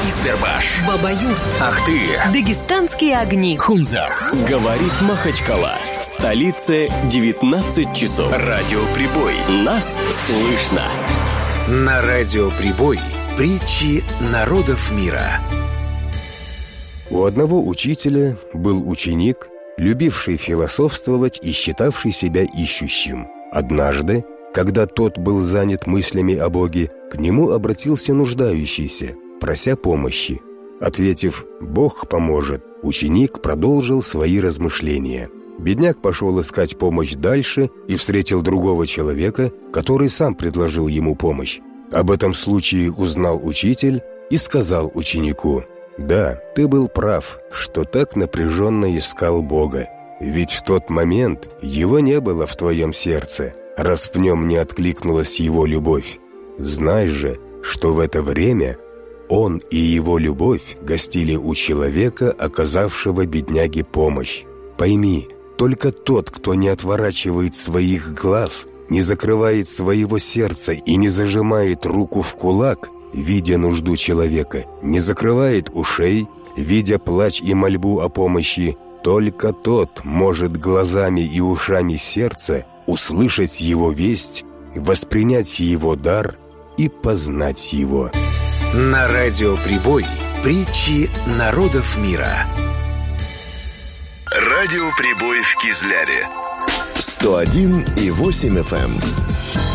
Избербаш, Бабаюрт, Ахты, Дагестанские огни, Хунзах. Говорит Махачкала. В столице 19 часов. Радиоприбой. Нас слышно. На радиоприбой притчи народов мира. У одного учителя был ученик, любивший философствовать и считавший себя ищущим. Однажды, когда тот был занят мыслями о Боге, к нему обратился нуждающийся, прося помощи. Ответив «Бог поможет», ученик продолжил свои размышления. Бедняк пошел искать помощь дальше и встретил другого человека, который сам предложил ему помощь. Об этом случае узнал учитель и сказал ученику: «Да, ты был прав, что так напряженно искал Бога. Ведь в тот момент Его не было в твоем сердце, раз в нем не откликнулась Его любовь. Знай же, что в это время Он и Его любовь гостили у человека, оказавшего бедняге помощь. Пойми, только тот, кто не отворачивает своих глаз, не закрывает своего сердца и не зажимает руку в кулак, видя нужду человека, не закрывает ушей, видя плач и мольбу о помощи, только тот может глазами и ушами сердца услышать Его весть, воспринять Его дар и познать Его». На радиоприбой притчи народов мира. Радиоприбой в Кизляре. 101,8 FM.